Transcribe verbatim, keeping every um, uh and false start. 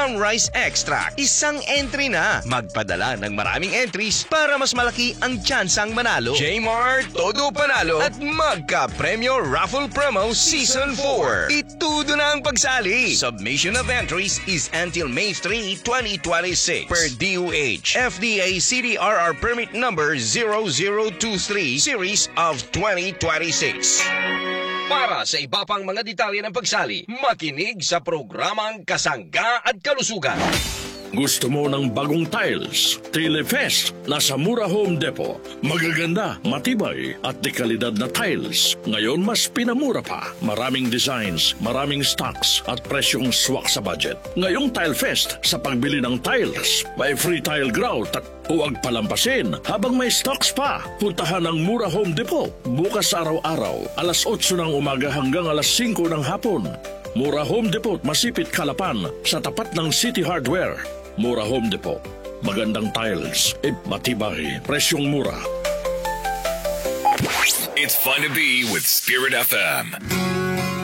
Brown Rice Extract. Isang entry na. Magpadala ng maraming entries para mas malaki ang tsansang manalo. J-Mart, todo panalo at magka-premyo raffle promo Season four. Itudo na ang pagsali. Submission of entries is until May third, twenty twenty-six. Per D O H, F D A C D R R Permit Number zero zero two three Series of twenty twenty-six. Para sa iba pang mga detalye ng pagsali, makinig sa programang Kasangga at Kalusugan. Gusto mo ng bagong tiles? Tilefest, nasa Mura Home Depot. Magaganda, matibay at dekalidad na tiles. Ngayon mas pinamura pa. Maraming designs, maraming stocks at presyong swak sa budget. Ngayong Tilefest, sa pagbili ng tiles, may free tile grout at huwag palampasin habang may stocks pa. Puntahan ang Mura Home Depot. Bukas araw-araw, alas otso ng umaga hanggang alas singko ng hapon. Mura Home Depot, Masipit, Calapan, sa tapat ng City Hardware. Mura Home Depot. Magandang tiles, eh matibay, presyong mura. It's fun to be with Spirit F M.